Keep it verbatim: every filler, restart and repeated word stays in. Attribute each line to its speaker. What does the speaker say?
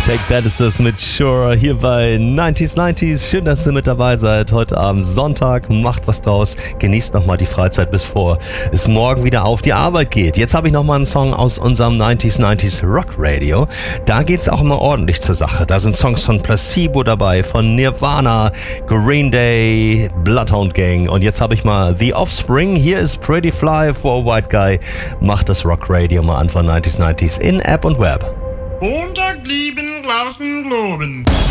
Speaker 1: Take That ist es mit Sure hier bei neunzig neunzig. Schön, dass ihr mit dabei seid. Heute Abend Sonntag, macht was draus. Genießt nochmal die Freizeit, bis vor es morgen wieder auf die Arbeit geht. Jetzt habe ich nochmal einen Song aus unserem neunzig neunzig Rock Radio. Da geht es auch immer ordentlich zur Sache. Da sind Songs von Placebo dabei, von Nirvana, Green Day, Bloodhound Gang. Und jetzt habe ich mal The Offspring. Hier ist Pretty Fly for a White Guy. Macht das Rock Radio mal an von neunzig neunzig in App und Web.
Speaker 2: Montag lieben, draußen globen.